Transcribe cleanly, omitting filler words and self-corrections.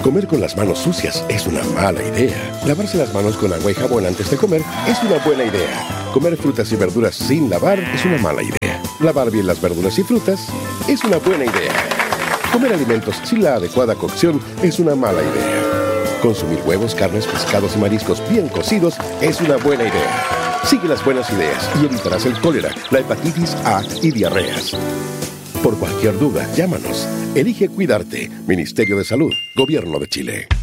Comer con las manos sucias es una mala idea. Lavarse las manos con agua y jabón antes de comer es una buena idea. Comer frutas y verduras sin lavar es una mala idea. Lavar bien las verduras y frutas es una buena idea. Comer alimentos sin la adecuada cocción es una mala idea. Consumir huevos, carnes, pescados y mariscos bien cocidos es una buena idea. Sigue las buenas ideas y evitarás el cólera, la hepatitis A y diarreas. Por cualquier duda, llámanos. Elige cuidarte. Ministerio de Salud, Gobierno de Chile.